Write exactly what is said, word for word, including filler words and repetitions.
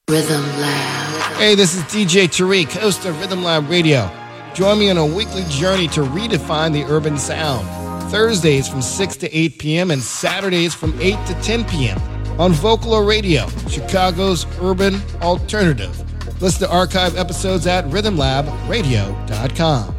Rhythm Lab. Hey, this is D J Tariq, host of Rhythm Lab Radio. Join me on a weekly journey to redefine the urban sound. Thursdays from six to eight p.m. and Saturdays from eight to ten p.m. on Vocalo Radio, Chicago's urban alternative. Listen to archive episodes at rhythm lab radio dot com.